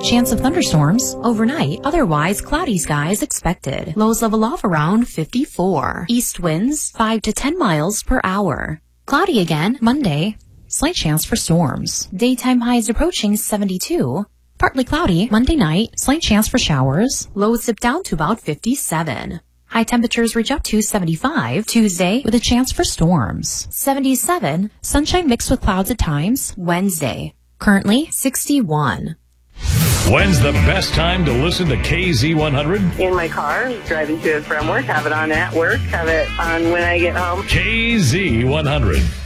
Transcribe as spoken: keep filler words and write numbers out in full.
Chance of thunderstorms overnight. Otherwise, cloudy skies expected. Lows level off around fifty-four. East winds five to ten miles per hour. Cloudy again Monday. Slight chance for storms. Daytime highs approaching seventy-two. Partly cloudy Monday night. Slight chance for showers. Lows dip down to about fifty-seven. High temperatures reach up to seventy-five. Tuesday with a chance for storms. seventy-seven. Sunshine mixed with clouds at times. Wednesday. Currently sixty-one. When's the best time to listen to K Z one hundred? In my car, driving to and from work, have it on at work, have it on when I get home. K Z one hundred.